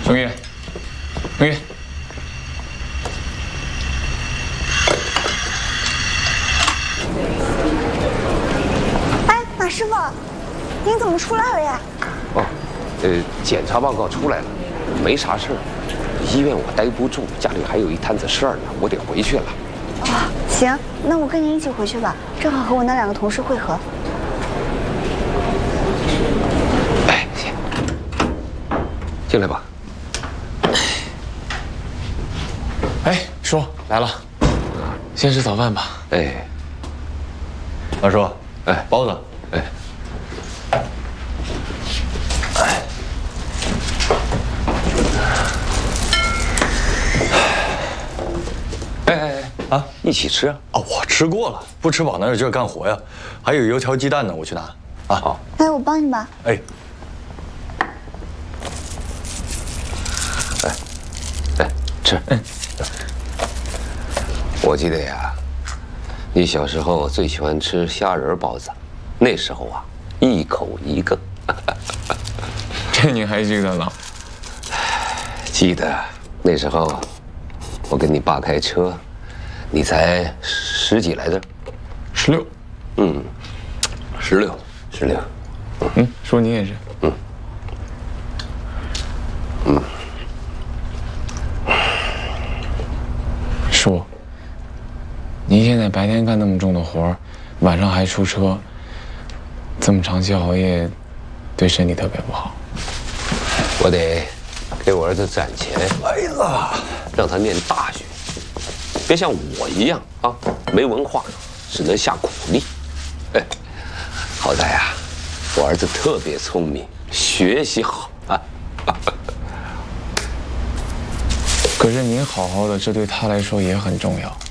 钟玉，钟玉， 哎，马师傅，您怎么出来了呀？ 哦，检查报告出来了，没啥事儿。医院我待不住，家里还有一摊子事儿呢，我得回去了。 啊，行，那我跟您一起回去吧，正好和我那2个同事会合。 哎，行，进来吧。 哎，叔来了，先吃早饭吧。 哎， 二叔， 哎， 包子， 哎，哎，一起吃啊！ 啊，我吃过了，不吃饱哪有劲儿干活呀？还有油条、鸡蛋呢，我去拿。啊，好。 哎，我帮你吧。 哎， 来吃。我记得呀，你小时候最喜欢吃虾仁包子，那时候啊，一口一个。 这你还记得呢？ 记得那时候，我跟你爸开车，你才10几来着 16。 嗯，16。 嗯，叔你也是。叔，您现在白天干那么重的活，晚上还出车，这么长期熬夜，对身体特别不好。 我得给我儿子攒钱， 来了， 让他念大学，别像我一样啊，没文化，只能下苦力。哎，好在呀，我儿子特别聪明，学习好啊。 可是您好好的，这对他来说也很重要。